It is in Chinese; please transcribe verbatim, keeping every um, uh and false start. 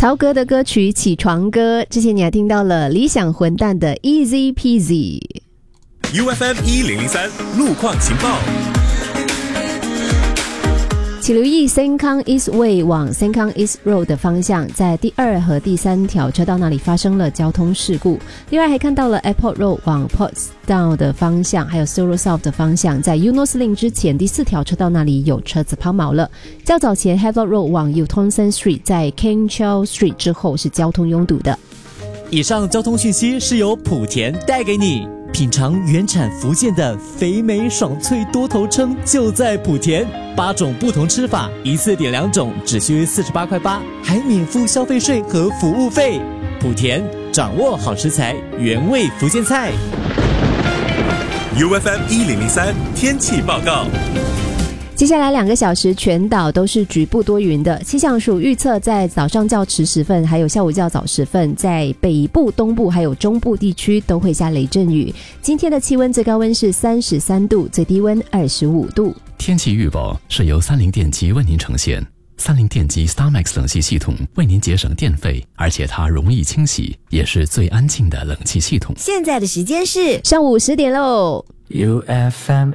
曹格的歌曲《起床歌》，之前你还听到了理想混蛋的 Easy Peasy。U F M 一零零三路况情报。 请留意 Sengkang East Way 往 Sengkang East Road 的方向，在第二和第三条车道那里发生了交通事故。另外还看到了 Airport Road 往 Portsdown 的方向，还有 Surrey South 的方向，在 Eunos Link 之前第四条车道那里有车子抛锚了。较早前 Havelock Road 往 Utonson Street 在 King Charles Street 之后是交通拥堵的。 以上交通讯息是由莆田带给你。品尝原产福建的肥美爽脆多头称就在莆田，八种不同吃法，一次点两种，只需四十八块八，还免付消费税和服务费。莆田掌握好食材，原味福建菜。 U F M 一零零三天气报告。 接下来两个小时全岛都是局部多云的，气象署预测在早上较迟时分还有下午较早时分，在北部、东部还有中部地区都会下雷阵雨。今天的气温最高温是三十三度，最低温二十五度。 天气预报是由三菱电机为您呈现。三菱电机 StarMax 冷气系统为您节省电费，而且它容易清洗，也是最安静的冷气系统。 现在的时间是上午十点喽。 U F M